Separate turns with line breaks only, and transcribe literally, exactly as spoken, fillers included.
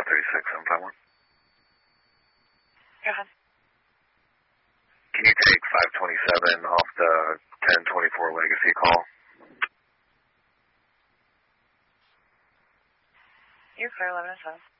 thirty-six seven five one.
Go ahead.
Can you take five twenty-seven off the ten twenty-four Legacy call?
You're clear, eleven oh seven.